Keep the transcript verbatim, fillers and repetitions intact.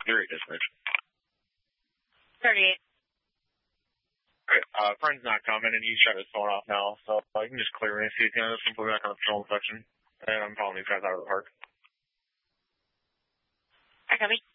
Your dispatch. thirty-eight. Great. Uh, friend's not coming, and he's shut his phone off now, so I can just clear me. So you can just put me back on the patrol section. And I'm following these guys out of the park. I copy.